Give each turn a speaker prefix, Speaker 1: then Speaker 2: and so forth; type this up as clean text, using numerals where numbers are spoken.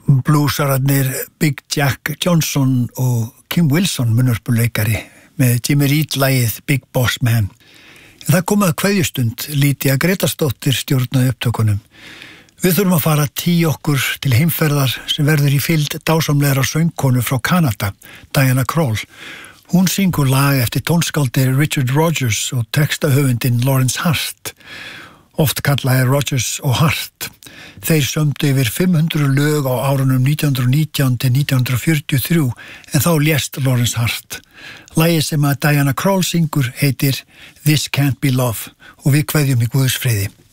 Speaker 1: Bluesararnir Big Jack Johnson og Kim Wilson munnhörpuleikari með Jimmy Reed lagið Big Boss Man. Það kom að kveðjustund, Lídia Gretarsdóttir stjórnaði upptökunum. Við þurfum að fara okkur til heimferðar sem verður í fylgd dásamlegra söngkonu frá Kanada, Diana Krall. Hún syngur lag eftir tónskáldi Richard Rodgers og textahöfundinn Lawrence Hart. Oft kallaði Rodgers og Hart. Þeir sömdu yfir 500 lög á árunum 1919 til 1943 en þá lést Lawrence Hart. Lagið sem að Diana Krall syngur heitir This Can't Be Love og við kveðjum í Guðs friði.